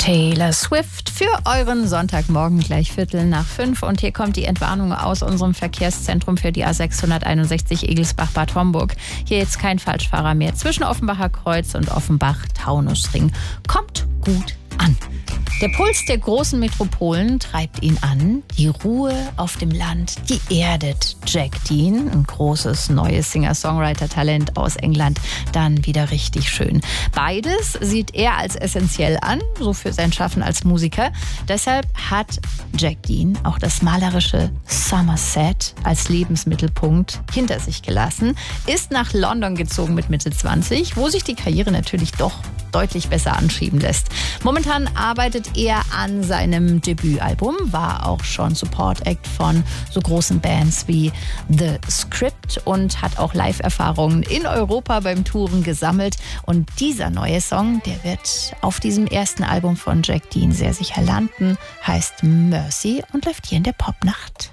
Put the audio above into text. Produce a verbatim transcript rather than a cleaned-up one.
Taylor Swift für euren Sonntagmorgen gleich Viertel nach fünf. Und hier kommt die Entwarnung aus unserem Verkehrszentrum für die A sechshunderteinundsechzig Egelsbach-Bad Homburg. Hier jetzt kein Falschfahrer mehr zwischen Offenbacher Kreuz und Offenbach-Taunusring. Kommt gut an. Der Puls der großen Metropolen treibt ihn an. Die Ruhe auf dem Land, die erdet Jack Dean, ein großes neues Singer-Songwriter-Talent aus England, dann wieder richtig schön. Beides sieht er als essentiell an, so für sein Schaffen als Musiker. Deshalb hat Jack Dean auch das malerische Somerset als Lebensmittelpunkt hinter sich gelassen, ist nach London gezogen mit Mitte zwanzig, wo sich die Karriere natürlich doch deutlich besser anschieben lässt. Momentan arbeitet er an seinem Debütalbum, war auch schon Support-Act von so großen Bands wie The Script und hat auch Live-Erfahrungen in Europa beim Touren gesammelt. Und dieser neue Song, der wird auf diesem ersten Album von Jack Dean sehr sicher landen, heißt Mercy und läuft hier in der Popnacht.